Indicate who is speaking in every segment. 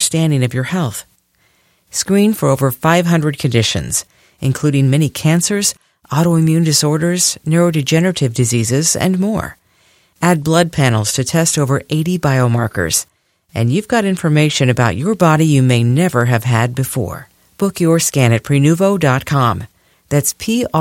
Speaker 1: understanding of your health. Screen for over 500 conditions, including many cancers, autoimmune disorders, neurodegenerative diseases, and more. Add blood panels to test over 80 biomarkers. And you've got information about your body you may never have had before. Book your scan at Prenuvo.com. That's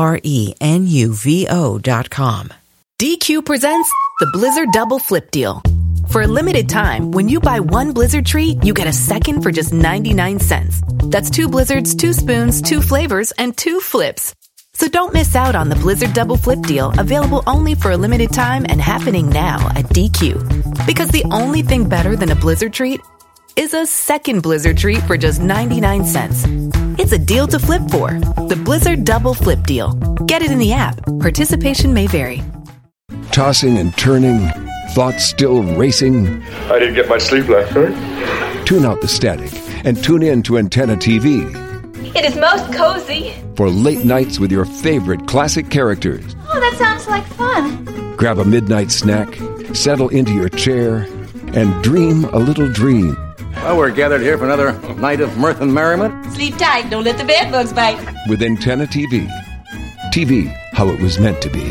Speaker 1: Prenuvo.com.
Speaker 2: DQ presents the Blizzard Double Flip Deal. For a limited time, when you buy one Blizzard treat, you get a second for just 99 cents. That's 2 Blizzards, 2 spoons, 2 flavors, and 2 flips. So don't miss out on the Blizzard Double Flip Deal, available only for a limited time and happening now at DQ. Because the only thing better than a Blizzard treat is a second Blizzard treat for just 99 cents. It's a deal to flip for. The Blizzard Double Flip Deal. Get it in the app. Participation may vary.
Speaker 3: Tossing and turning, thoughts still racing.
Speaker 4: I didn't get much sleep last night.
Speaker 3: Tune out the static and tune in to Antenna TV.
Speaker 5: It is most cozy.
Speaker 3: For late nights with your favorite classic characters.
Speaker 5: Oh, that sounds like fun.
Speaker 3: Grab a midnight snack, settle into your chair, and dream a little dream.
Speaker 6: Well, we're gathered here for another night of mirth and merriment.
Speaker 5: Sleep tight, don't let the bed bugs bite.
Speaker 3: With Antenna TV. TV, how it was meant to be.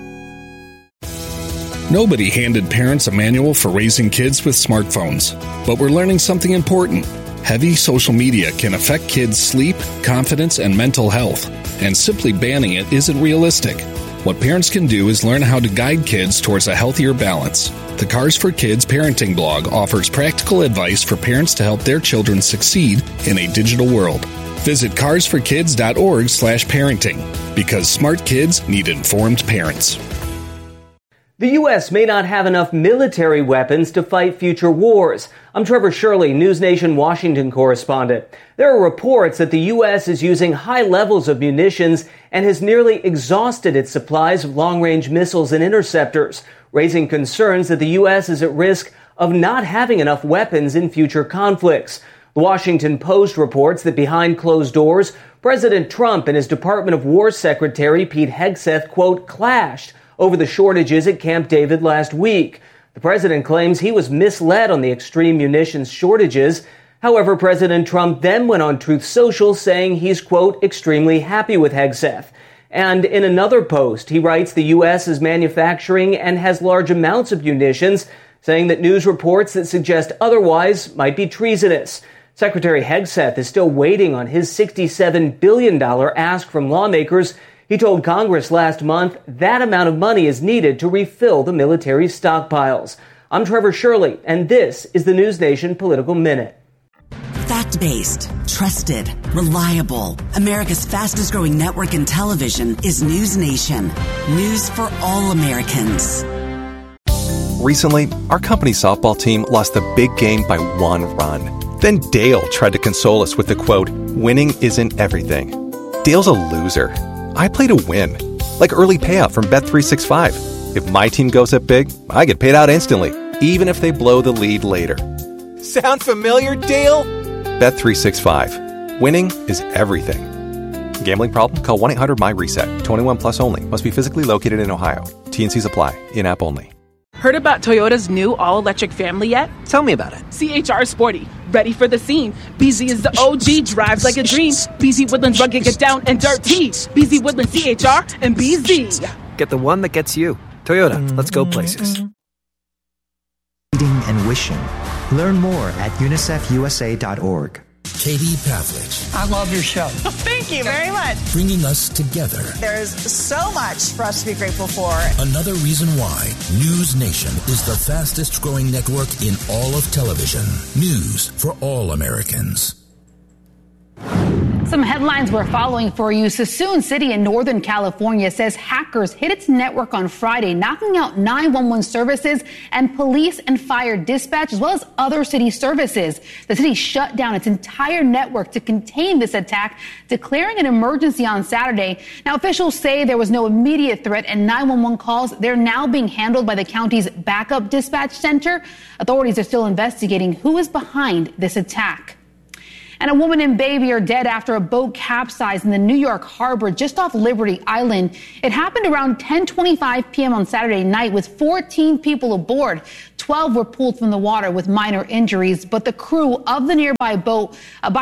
Speaker 7: Nobody handed parents a manual for raising kids with smartphones. But we're learning something important. Heavy social media can affect kids' sleep, confidence, and mental health. And simply banning it isn't realistic. What parents can do is learn how to guide kids towards a healthier balance. The Cars for Kids parenting blog offers practical advice for parents to help their children succeed in a digital world. Visit carsforkids.org/parenting, because smart kids need informed parents.
Speaker 8: The U.S. may not have enough military weapons to fight future wars. I'm Trevor Shirley, News Nation Washington correspondent. There are reports that the U.S. is using high levels of munitions and has nearly exhausted its supplies of long-range missiles and interceptors, raising concerns that the U.S. is at risk of not having enough weapons in future conflicts. The Washington Post reports that behind closed doors, President Trump and his Department of War Secretary Pete Hegseth, quote, clashed over the shortages at Camp David last week. The president claims he was misled on the extreme munitions shortages. However, President Trump then went on Truth Social saying he's, quote, extremely happy with Hegseth. And in another post, he writes the U.S. is manufacturing and has large amounts of munitions, saying that news reports that suggest otherwise might be treasonous. Secretary Hegseth is still waiting on his $67 billion ask from lawmakers. He told Congress last month that amount of money is needed to refill the military's stockpiles. I'm Trevor Shirley, and this is the News Nation Political Minute.
Speaker 9: Fact-based, trusted, reliable. America's fastest-growing network in television is News Nation. News for all Americans.
Speaker 10: Recently, our company softball team lost the big game by 1 run. Then Dale tried to console us with the quote, "Winning isn't everything." Dale's a loser. I play to win, like early payout from Bet365. If my team goes up big, I get paid out instantly, even if they blow the lead later.
Speaker 11: Sound familiar, Dale?
Speaker 10: Bet365. Winning is everything. Gambling problem? Call 1-800-MY-RESET. 21 plus only. Must be physically located in Ohio. T&Cs apply. In-app only.
Speaker 12: Heard about Toyota's new all-electric family yet?
Speaker 11: Tell me about it.
Speaker 12: CHR Sporty. Ready for the scene. BZ is the OG, drives like a dream. BZ Woodlands rugged, get down and dirty. BZ Woodlands CHR and BZ.
Speaker 11: Get the one that gets you. Toyota, let's go places.
Speaker 13: Reading and wishing. Learn more at unicefusa.org.
Speaker 14: Katie Pavlich.
Speaker 15: I love your show.
Speaker 16: Thank you very much.
Speaker 14: Bringing us together.
Speaker 16: There's so much for us to be grateful for.
Speaker 14: Another reason why News Nation is the fastest growing network in all of television. News for all Americans.
Speaker 17: Some headlines we're following for you. Suisun City in Northern California says hackers hit its network on Friday, knocking out 911 services and police and fire dispatch, as well as other city services. The city shut down its entire network to contain this attack, declaring an emergency on Saturday. Now, officials say there was no immediate threat, and 911 calls, they're now being handled by the county's backup dispatch center. Authorities are still investigating who is behind this attack. And a woman and baby are dead after a boat capsized in the New York harbor just off Liberty Island. It happened around 10:25 p.m. on Saturday night with 14 people aboard. 12 were pulled from the water with minor injuries, but the crew of the nearby boat,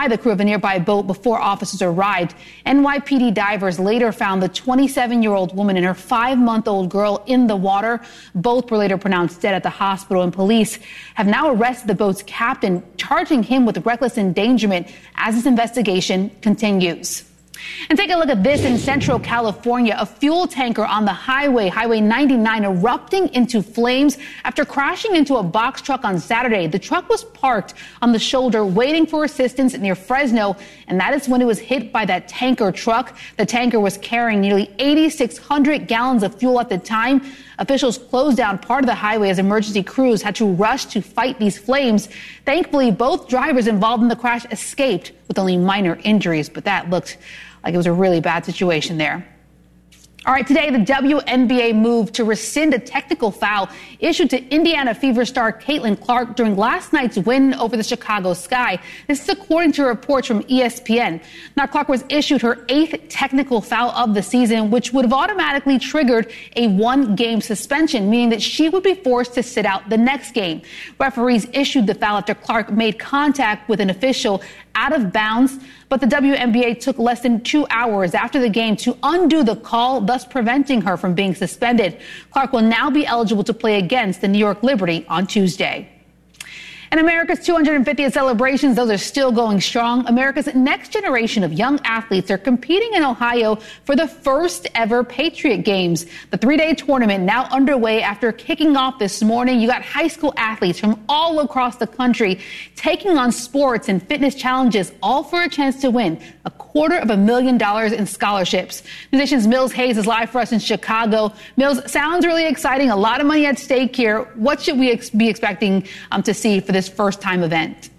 Speaker 17: before officers arrived. NYPD divers later found the 27-year-old woman and her 5-month-old girl in the water. Both were later pronounced dead at the hospital, and police have now arrested the boat's captain, charging him with reckless endangerment as this investigation continues. And take a look at this in Central California. A fuel tanker on the Highway 99, erupting into flames after crashing into a box truck on Saturday. The truck was parked on the shoulder waiting for assistance near Fresno, and that is when it was hit by that tanker truck. The tanker was carrying nearly 8,600 gallons of fuel at the time. Officials closed down part of the highway as emergency crews had to rush to fight these flames. Thankfully, both drivers involved in the crash escaped with only minor injuries, but that looked like it was a really bad situation there. All right, today the WNBA moved to rescind a technical foul issued to Indiana Fever star Caitlin Clark during last night's win over the Chicago Sky. This is according to reports from ESPN. Now, Clark was issued her 8th technical foul of the season, which would have automatically triggered a 1-game suspension, meaning that she would be forced to sit out the next game. Referees issued the foul after Clark made contact with an official out of bounds, but the WNBA took less than 2 hours after the game to undo the call, thus preventing her from being suspended. Clark will now be eligible to play against the New York Liberty on Tuesday. And America's 250th celebrations, those are still going strong. America's next generation of young athletes are competing in Ohio for the first ever Patriot Games. The 3-day tournament now underway after kicking off this morning. You got high school athletes from all across the country taking on sports and fitness challenges, all for a chance to win $250,000 in scholarships. News Nation's Mills Hayes is live for us in Chicago. Mills, sounds really exciting. A lot of money at stake here. What should we be expecting to see for this first-time event?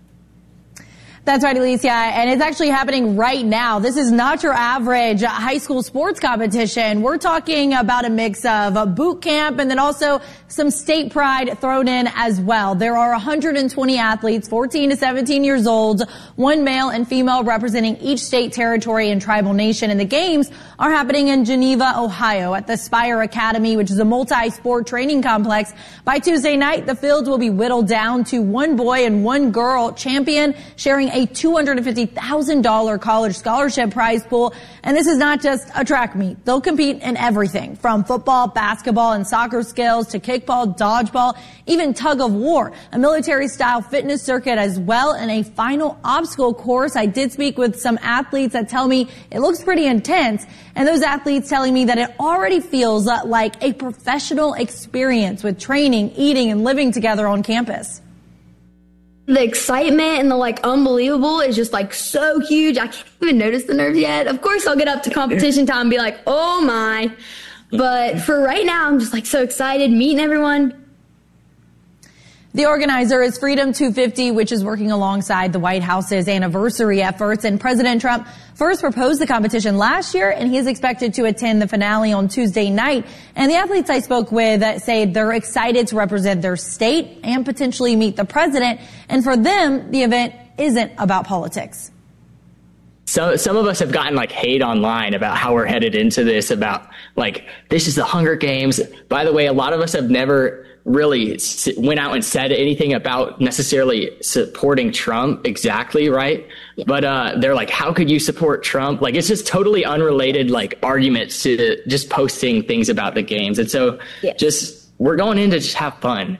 Speaker 15: That's right, Alicia, and it's actually happening right now. This is not your average high school sports competition. We're talking about a mix of a boot camp and then also some state pride thrown in as well. There are 120 athletes, 14 to 17 years old, one male and female representing each state, territory, and tribal nation. And the games are happening in Geneva, Ohio at the Spire Academy, which is a multi-sport training complex. By Tuesday night, the fields will be whittled down to one boy and one girl champion, sharing a $250,000 college scholarship prize pool. And this is not just a track meet. They'll compete in everything from football, basketball, and soccer skills to kickball, dodgeball, even tug of war, a military-style fitness circuit as well, and a final obstacle course. I did speak with some athletes that tell me it looks pretty intense, and those athletes telling me that it already feels like a professional experience with training, eating, and living together on campus.
Speaker 18: The excitement and the unbelievable is just so huge. I can't even notice the nerves yet. Of course, I'll get up to competition time and be like, oh my. But for right now, I'm just so excited meeting everyone.
Speaker 15: The organizer is Freedom 250, which is working alongside the White House's anniversary efforts. And President Trump first proposed the competition last year, and he is expected to attend the finale on Tuesday night. And the athletes I spoke with say they're excited to represent their state and potentially meet the president. And for them, the event isn't about politics.
Speaker 19: So some of us have gotten hate online about how we're headed into this, about this is the Hunger Games. By the way, a lot of us have never really went out and said anything about necessarily supporting Trump exactly, right? But they're how could you support Trump? It's just totally unrelated arguments to just posting things about the games. And so we're going in to just have fun.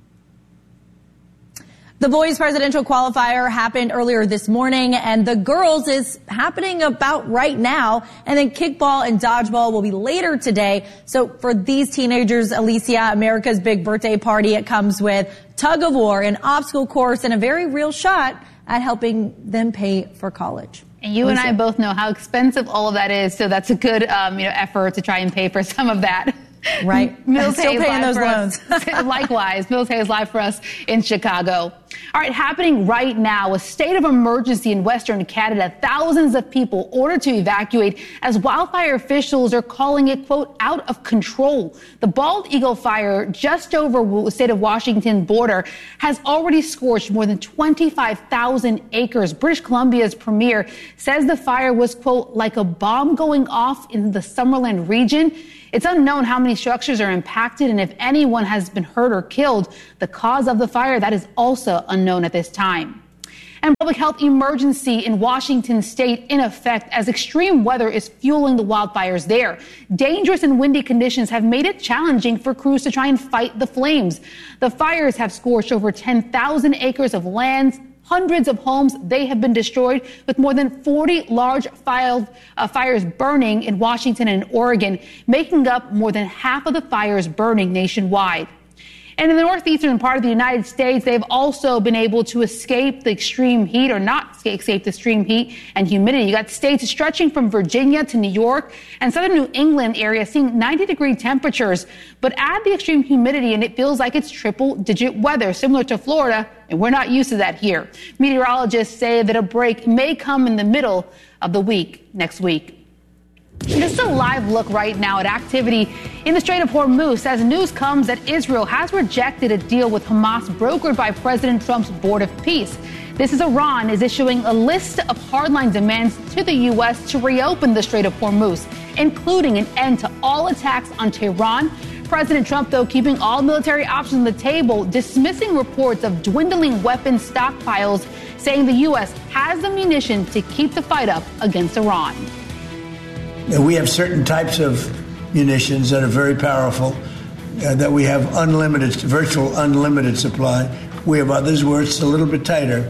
Speaker 15: The boys' presidential qualifier happened earlier this morning, and the girls is happening about right now. And then kickball and dodgeball will be later today. So for these teenagers, Alicia, America's big birthday party, it comes with tug of war, an obstacle course, and a very real shot at helping them pay for college.
Speaker 17: And you and I both know how expensive all of that is, so that's a good effort to try and pay for some of that.
Speaker 15: Right.
Speaker 17: Mills
Speaker 15: Still
Speaker 17: Hayes
Speaker 15: paying those loans.
Speaker 17: Likewise, Mills Hayes live for us in Chicago. All right, happening right now, a state of emergency in Western Canada. Thousands of people ordered to evacuate as wildfire officials are calling it, quote, out of control. The Bald Eagle fire just over the state of Washington border has already scorched more than 25,000 acres. British Columbia's premier says the fire was, quote, like a bomb going off in the Summerland region. It's unknown how many structures are impacted and if anyone has been hurt or killed. The cause of the fire, that is also unknown at this time. And public health emergency in Washington state in effect as extreme weather is fueling the wildfires there. Dangerous and windy conditions have made it challenging for crews to try and fight the flames. The fires have scorched over 10,000 acres of land. Hundreds of homes, they have been destroyed, with more than 40 large fires burning in Washington and Oregon, making up more than half of the fires burning nationwide. And in the northeastern part of the United States, they've also been able to escape the extreme heat, or not escape the extreme heat and humidity. You got states stretching from Virginia to New York and southern New England area seeing 90-degree temperatures. But add the extreme humidity and it feels like it's triple-digit weather, similar to Florida, and we're not used to that here. Meteorologists say that a break may come in the middle of the week next week. This is a live look right now at activity in the Strait of Hormuz as news comes that Israel has rejected a deal with Hamas brokered by President Trump's Board of Peace. This is Iran is issuing a list of hardline demands to the U.S. to reopen the Strait of Hormuz, including an end to all attacks on Tehran. President Trump, though, keeping all military options on the table, dismissing reports of dwindling weapons stockpiles, saying the U.S. has the munition to keep the fight up against Iran.
Speaker 20: We have certain types of munitions that are very powerful, that we have virtual unlimited supply. We have others where it's a little bit tighter.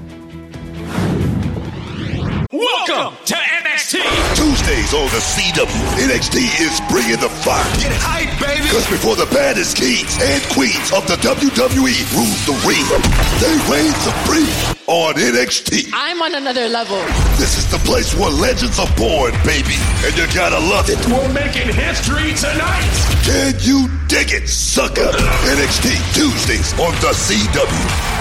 Speaker 21: Welcome to NXT. Tuesdays on the CW. NXT is bringing the fire. Get hype, baby. Because before the baddest kings and queens of the WWE rules the ring, they reign supreme on NXT.
Speaker 22: I'm on another level.
Speaker 21: This is the place where legends are born, baby. And you gotta love it. We're making history tonight. Can you dig it, sucker? NXT Tuesdays on the CW.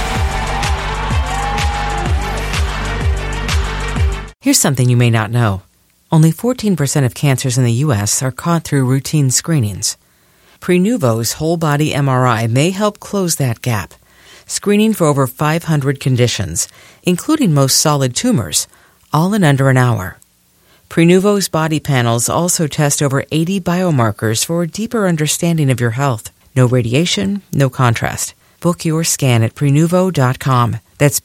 Speaker 1: Here's something you may not know. Only 14% of cancers in the U.S. are caught through routine screenings. Prenuvo's whole-body MRI may help close that gap, screening for over 500 conditions, including most solid tumors, all in under an hour. Prenuvo's body panels also test over 80 biomarkers for a deeper understanding of your health. No radiation, no contrast. Book your scan at Prenuvo.com. That's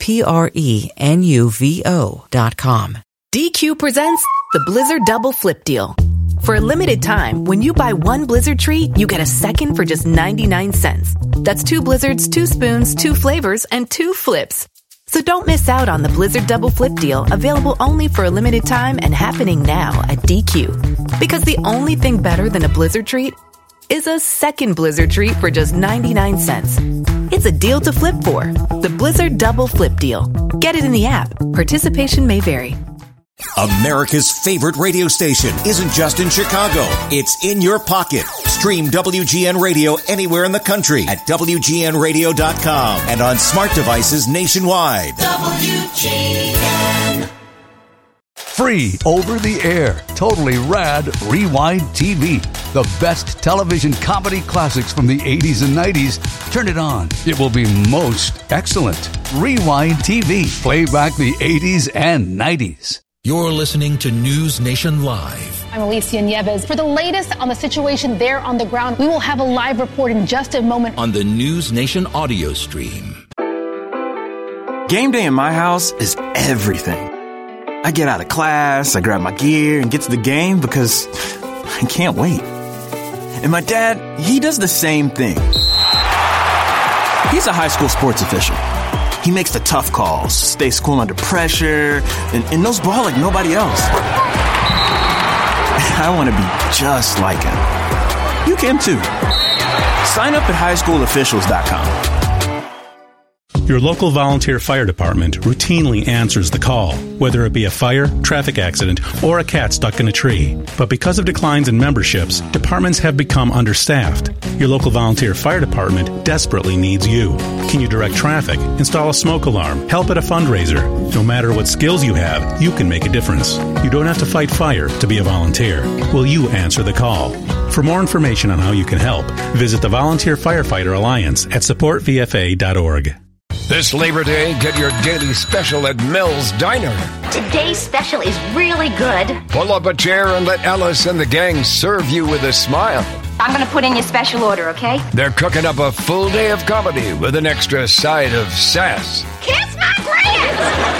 Speaker 1: Prenuvo.com.
Speaker 2: DQ presents the Blizzard Double Flip Deal. For a limited time, when you buy one Blizzard treat, you get a second for just 99 cents. That's 2 Blizzards, 2 spoons, 2 flavors, and 2 flips. So don't miss out on the Blizzard Double Flip Deal, available only for a limited time and happening now at DQ. Because the only thing better than a Blizzard treat is a second Blizzard treat for just 99 cents. It's a deal to flip for. The Blizzard Double Flip Deal. Get it in the app. Participation may vary.
Speaker 23: America's favorite radio station isn't just in Chicago. It's in your pocket. Stream WGN Radio anywhere in the country at WGNradio.com and on smart devices nationwide.
Speaker 21: WGN.
Speaker 24: Free over the air, totally rad Rewind TV. The best television comedy classics from the 80s and 90s. Turn it on. It will be most excellent. Rewind TV. Play back the 80s and 90s.
Speaker 14: You're listening to News Nation Live.
Speaker 17: I'm Alicia Nieves. For the latest on the situation there on the ground, we will have a live report in just a moment
Speaker 14: on the News Nation audio stream.
Speaker 25: Game day in my house is everything. I get out of class, I grab my gear and get to the game because I can't wait. And my dad, he does the same thing. He's a high school sports official. He makes the tough calls, stays cool under pressure, and knows ball like nobody else. I want to be just like him. You can too. Sign up at highschoolofficials.com.
Speaker 3: Your local volunteer fire department routinely answers the call, whether it be a fire, traffic accident, or a cat stuck in a tree. But because of declines in memberships, departments have become understaffed. Your local volunteer fire department desperately needs you. Can you direct traffic, install a smoke alarm, help at a fundraiser? No matter what skills you have, you can make a difference. You don't have to fight fire to be a volunteer. Will you answer the call? For more information on how you can help, visit the Volunteer Firefighter Alliance at supportvfa.org.
Speaker 4: This Labor Day, get your daily special at Mel's Diner.
Speaker 5: Today's special is really good.
Speaker 4: Pull up a chair and let Alice and the gang serve you with a smile.
Speaker 5: I'm going to put in your special order, okay?
Speaker 4: They're cooking up a full day of comedy with an extra side of sass.
Speaker 5: Kiss my grits!